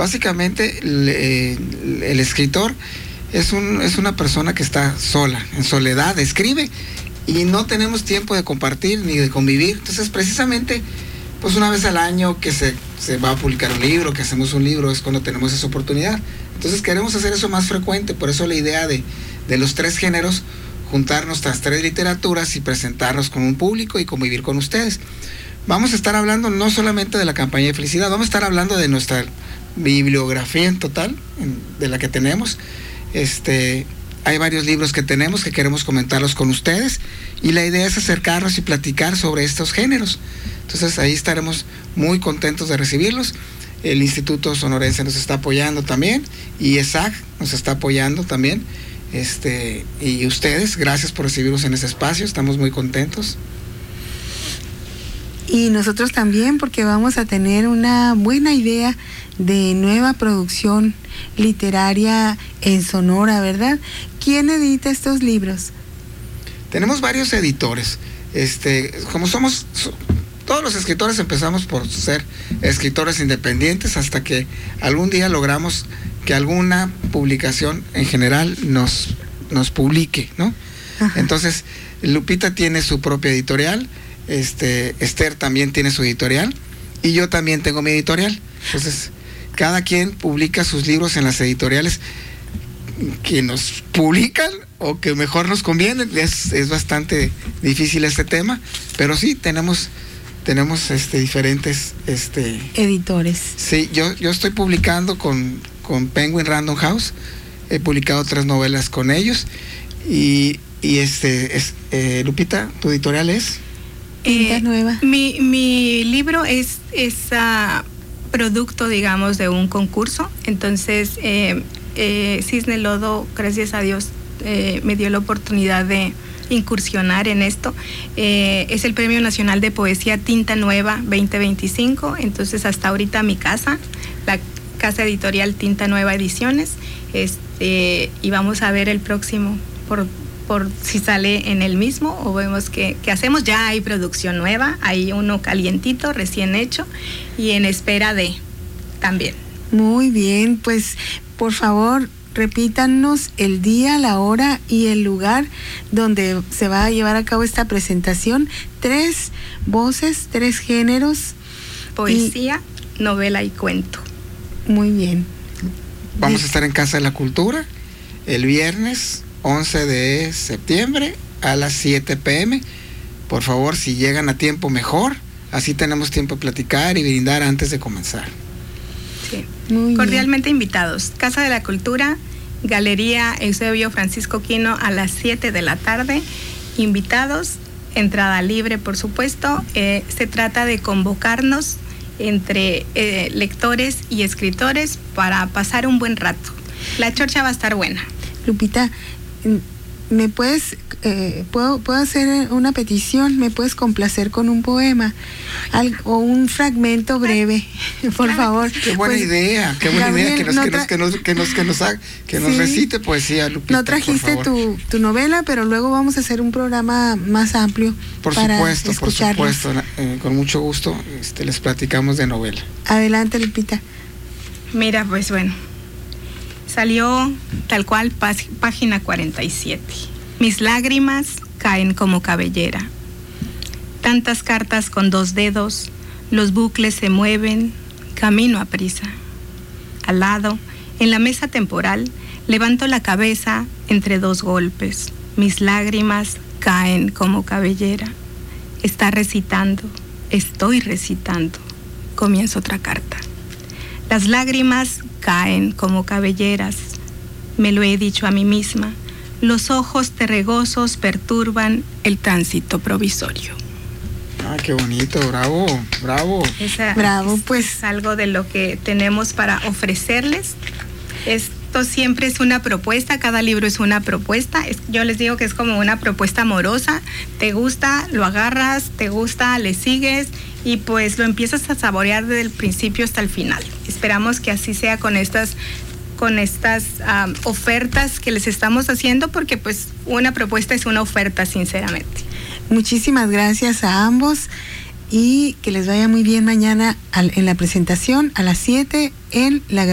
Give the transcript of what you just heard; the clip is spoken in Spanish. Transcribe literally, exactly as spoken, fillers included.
básicamente el, el escritor es, un, es una persona que está sola, en soledad, escribe y no tenemos tiempo de compartir ni de convivir. Entonces, precisamente, pues una vez al año que se, se va a publicar un libro, que hacemos un libro, es cuando tenemos esa oportunidad. Entonces queremos hacer eso más frecuente, por eso la idea de, de los tres géneros, juntar nuestras tres literaturas y presentarnos con un público y convivir con ustedes. Vamos a estar hablando no solamente de la campaña de felicidad, vamos a estar hablando de nuestra bibliografía en total, en, de la que tenemos. Este, hay varios libros que tenemos que queremos comentarlos con ustedes y la idea es acercarnos y platicar sobre estos géneros. Entonces ahí estaremos muy contentos de recibirlos. El Instituto Sonorense nos está apoyando también y E S A C nos está apoyando también. Este, y ustedes, gracias por recibirnos en ese espacio, estamos muy contentos. Y nosotros también, porque vamos a tener una buena idea de nueva producción literaria en Sonora, ¿verdad? ¿Quién edita estos libros? Tenemos varios editores. Este, como somos, todos los escritores empezamos por ser escritores independientes hasta que algún día logramos que alguna publicación en general nos, nos publique, ¿no? Ajá. Entonces, Lupita tiene su propia editorial, este, Esther también tiene su editorial y yo también tengo mi editorial. Entonces, cada quien publica sus libros en las editoriales que nos publican o que mejor nos conviene. Es, es bastante difícil este tema, pero sí tenemos tenemos este diferentes este editores. Sí, yo yo estoy publicando con con Penguin Random House, he publicado tres novelas con ellos y y este es, eh, Lupita, ¿tu editorial es? Eh, nueva. Mi, mi libro es, es uh, producto, digamos, de un concurso. Entonces, eh, eh, Cisne Lodo, gracias a Dios, eh, me dio la oportunidad de incursionar en esto. Eh, es el Premio Nacional de Poesía Tinta Nueva veinte veinticinco. Entonces, hasta ahorita mi casa, la casa editorial Tinta Nueva Ediciones, este, y vamos a ver el próximo por por si sale en el mismo o vemos que, que hacemos. Ya hay producción nueva, hay uno calientito, recién hecho y en espera de también. Muy bien, pues por favor repítanos el día, la hora y el lugar donde se va a llevar a cabo esta presentación. Tres voces, tres géneros. Poesía, y... novela y cuento. Muy bien. Vamos a estar en Casa de la Cultura el viernes once de septiembre a las siete pe eme. Por favor, si llegan a tiempo, mejor. Así tenemos tiempo de platicar y brindar antes de comenzar. Sí. Muy cordialmente bien. Invitados. Casa de la Cultura, Galería Eusebio Francisco Quino a las siete de la tarde. Invitados, entrada libre, por supuesto. Eh, se trata de convocarnos entre eh, lectores y escritores para pasar un buen rato. La chorcha va a estar buena. Lupita, ¿me puedes, eh, puedo, puedo hacer una petición? ¿Me puedes complacer con un poema? Al, o un fragmento breve, por claro. favor. Qué buena pues, idea, qué buena Gabriel, idea que nos, no tra- que nos, que nos, que nos, que nos, que nos sí. recite poesía, Lupita. No trajiste tu, tu novela, pero luego vamos a hacer un programa más amplio. Por para supuesto, por supuesto, eh, con mucho gusto este, les platicamos de novela. Adelante, Lupita. Mira, pues bueno. Salió tal cual, pag- página cuarenta y siete. Mis lágrimas caen como cabellera. Tantas cartas con dos dedos, los bucles se mueven, camino a prisa. Al lado, en la mesa temporal, levanto la cabeza entre dos golpes. Mis lágrimas caen como cabellera. Está recitando, estoy recitando. Comienzo otra carta. Las lágrimas caen como cabelleras, me lo he dicho a mí misma. Los ojos terregosos perturban el tránsito provisorio. Ah, qué bonito, bravo, bravo. Esa, bravo, es, pues. Es algo de lo que tenemos para ofrecerles. Esto siempre es una propuesta, cada libro es una propuesta. Es, yo les digo que es como una propuesta amorosa. Te gusta, lo agarras, te gusta, le sigues y pues lo empiezas a saborear desde el principio hasta el final. Esperamos que así sea con estas con estas um, ofertas que les estamos haciendo, porque pues una propuesta es una oferta, sinceramente. Muchísimas gracias a ambos y que les vaya muy bien mañana al, en la presentación a las siete en la